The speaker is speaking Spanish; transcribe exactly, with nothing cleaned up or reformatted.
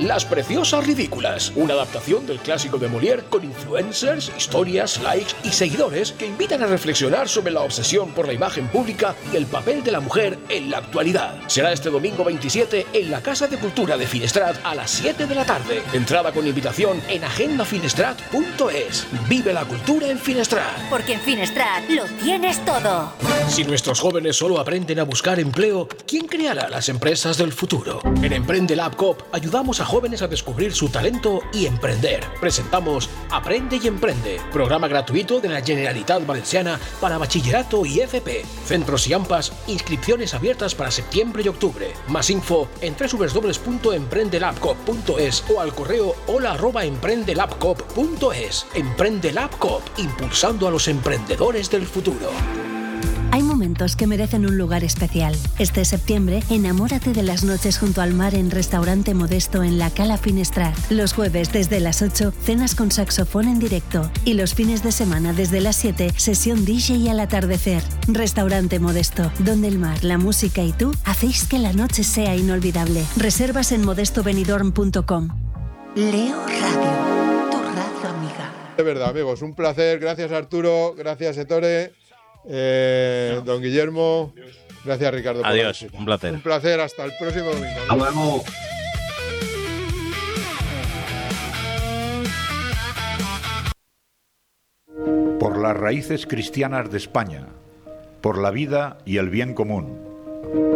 Las Preciosas Ridículas, una adaptación del clásico de Molière con influencers, historias, likes y seguidores que invitan a reflexionar sobre la obsesión por la imagen pública y el papel de la mujer en la actualidad. Será este domingo veintisiete en la Casa de Cultura de Finestrat a las siete de la tarde. Entrada con invitación en agenda finestrat punto es. Vive la cultura en Finestrat. Porque en Finestrat lo tienes todo. Si nuestros jóvenes solo aprenden a buscar empleo, ¿quién creará las empresas del futuro? En Emprende Lab Coop ayudamos a jóvenes a descubrir su talento y emprender. Presentamos Aprende y Emprende, programa gratuito de la Generalitat Valenciana para bachillerato y F P. Centros y AMPAs, inscripciones abiertas para septiembre y octubre. Más info en doble u doble u doble u punto emprende lab coop punto es o al correo hola arroba emprende lab coop punto es. Emprende Lab Coop, impulsando a los emprendedores del futuro. Hay momentos que merecen un lugar especial. Este septiembre, enamórate de las noches junto al mar en Restaurante Modesto en la Cala Finestrat. Los jueves desde las ocho, cenas con saxofón en directo. Y los fines de semana desde las siete, sesión D J al atardecer. Restaurante Modesto, donde el mar, la música y tú hacéis que la noche sea inolvidable. Reservas en modesto benidorm punto com. Leo Radio, tu radio amiga. De verdad, amigos, un placer. Gracias, Arturo. Gracias, Ettore. Eh, don Guillermo, gracias, Ricardo. Adiós, un placer. Un placer, hasta el próximo domingo. Hasta luego. Por las raíces cristianas de España, por la vida y el bien común.